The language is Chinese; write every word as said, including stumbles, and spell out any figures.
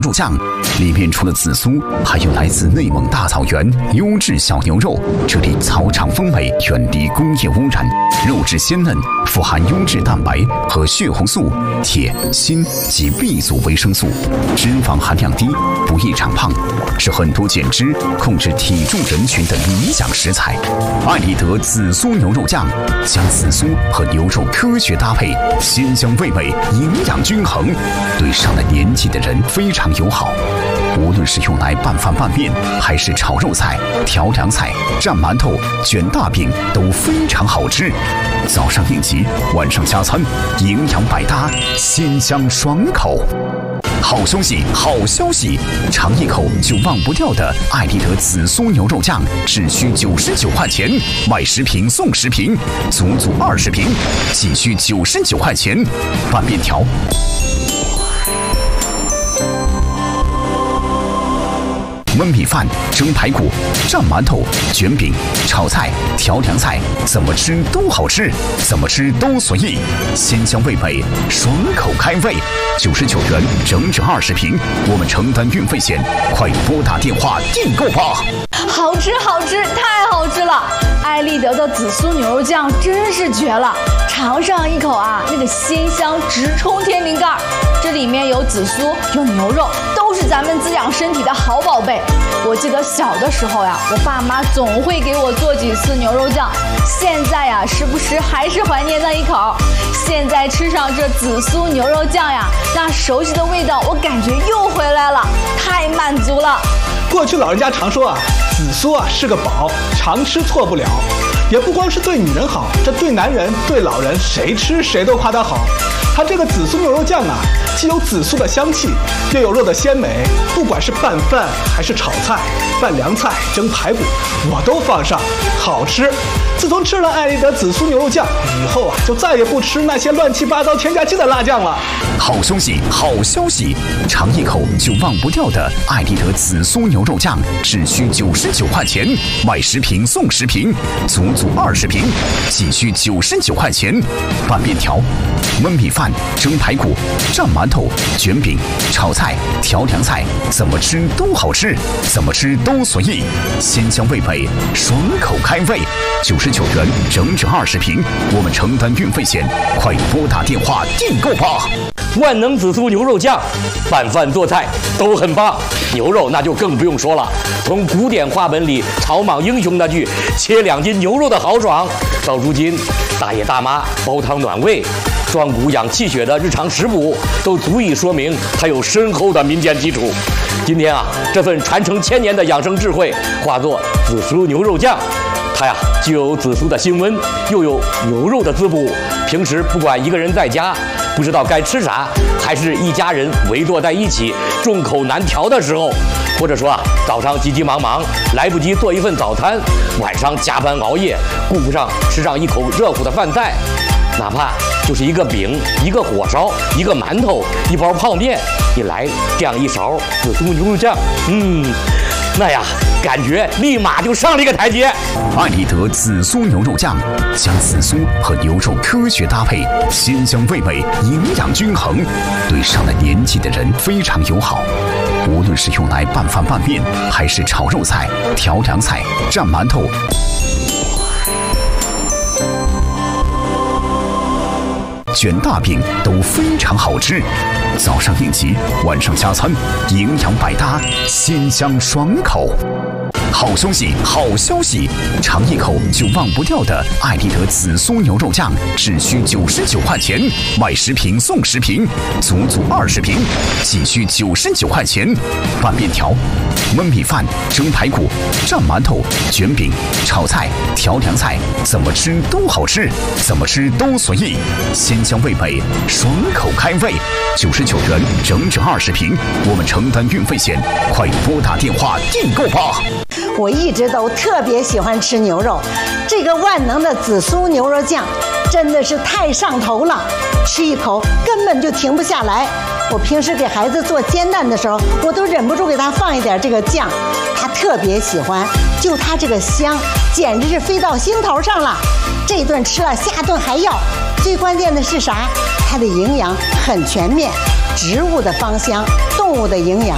肉酱里面除了紫苏，还有来自内蒙大草原优质小牛肉，这里草场风味，远离工业污染，肉质鲜嫩，富含优质蛋白和血红素、铁、锌及 B 族维生素，脂肪含量低，不易长胖，是很多减脂、控制体重人群的理想食材。艾丽德紫苏牛肉酱将紫苏和牛肉科学搭配，鲜香味美，营养均衡，对上了年纪的人非常友好。无论是用来拌饭拌面，还是炒肉菜、调凉菜、蘸馒头、卷大饼，都非常好吃。早上应急，晚上加餐，营养百搭，鲜香爽口。好消息，好消息！尝一口就忘不掉的艾丽德紫苏牛肉酱，只需九十九块钱，买十瓶送十瓶，足足二十瓶，仅需九十九块钱。拌面条。焖米饭、蒸排骨、蘸馒头、卷饼、炒菜、调凉菜，怎么吃都好吃，怎么吃都随意，鲜香味美，爽口开胃。九十九元，整整二十瓶，我们承担运费险，快拨打电话订购吧！ 好吃，好吃，太好吃了！艾丽德的紫苏牛肉酱真是绝了，尝上一口啊，那个鲜香直冲天灵盖。这里面有紫苏，有牛肉，都是咱们滋养身体的好宝贝。我记得小的时候呀，我爸妈总会给我做几次牛肉酱，现在呀，时不时还是怀念那一口。现在吃上这紫苏牛肉酱呀，那熟悉的味道我感觉又回来了，太满足了。 过去老人家常说啊，紫苏啊是个宝，常吃错不了。也不光是对女人好，这对男人、对老人，谁吃谁都夸它好。它这个紫苏牛肉酱啊，既有紫苏的香气，又有肉的鲜美，不管是拌饭还是炒菜、拌凉菜、蒸排骨，我都放上，好吃。自从吃了艾丽德紫苏牛肉酱以后啊，就再也不吃那些乱七八糟添加剂的辣酱了。 好消息，好消息！尝一口就忘不掉的艾丽德紫苏牛肉酱，只需九十九块钱，买十瓶送十瓶，足足二十瓶，仅需九十九块钱。拌面条、焖米饭、蒸排骨、蘸馒头、卷饼、炒菜、调凉菜，怎么吃都好吃，怎么吃都随意，鲜香味美，爽口开胃。九十九元，整整二十瓶，我们承担运费险，快拨打电话订购吧！ 万能紫苏牛肉酱，拌饭做菜都很棒，牛肉那就更不用说了。从古典话本里草莽英雄那句切两斤牛肉的豪爽，到如今大爷大妈煲汤暖胃、壮骨养气血的日常食补，都足以说明它有深厚的民间基础。今天啊，这份传承千年的养生智慧化作紫苏牛肉酱。它呀，既有紫苏的辛温，又有牛肉的滋补。平时不管一个人在家不知道该吃啥，还是一家人围坐在一起众口难调的时候，或者说啊，早上急急忙忙来不及做一份早餐，晚上加班熬夜顾不上吃上一口热乎的饭菜，哪怕就是一个饼、一个火烧、一个馒头、一包泡面，你来这样一勺紫苏牛肉酱，嗯，那呀，感觉立马就上了一个台阶。 艾丽德紫苏牛肉酱将紫苏和牛肉科学搭配，鲜香味美，营养均衡，对上了年纪的人非常友好。无论是用来拌饭拌面，还是炒肉菜、调凉菜、蘸馒头、卷大饼，都非常好吃。早上应急，晚上加餐，营养百搭，鲜香爽口。好消息，好消息！尝一口就忘不掉的艾丽德紫苏牛肉酱，只需九十九块钱，买十瓶送十瓶，足足二十瓶，仅需九十九块钱。拌面条、焖米饭、蒸排骨、蘸馒头、卷饼、炒菜、调凉菜，怎么吃都好吃，怎么吃都随意，鲜香味美，爽口开胃。九十九元，整整二十瓶，我们承担运费险，快拨打电话订购吧！ 我一直都特别喜欢吃牛肉，这个万能的紫苏牛肉酱真的是太上头了，吃一口根本就停不下来。我平时给孩子做煎蛋的时候，我都忍不住给他放一点这个酱，他特别喜欢，就他这个香，简直是飞到心头上了。这顿吃了，下顿还要。最关键的是啥？它的营养很全面，植物的芳香，动物的营养，